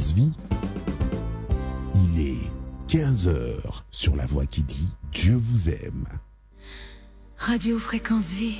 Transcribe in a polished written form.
Fréquence Vie. Il est 15 heures sur la voix qui dit Dieu vous aime. Radio Fréquence Vie.